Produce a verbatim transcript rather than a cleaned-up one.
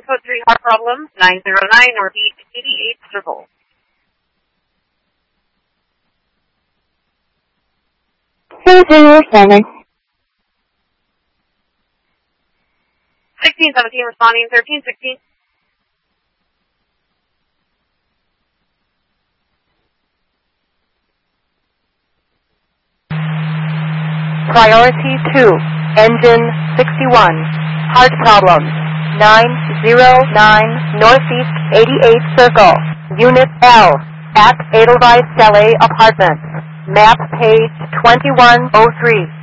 code three heart problem, nine zero nine Northeast eighty-eight Circle. Center responding. sixteen seventeen responding, thirteen sixteen. Priority two, engine sixty-one, heart problem, nine zero nine Northeast eighty-eight Circle, Unit L, at Edelweiss Chalet Apartments, map page twenty-one oh three.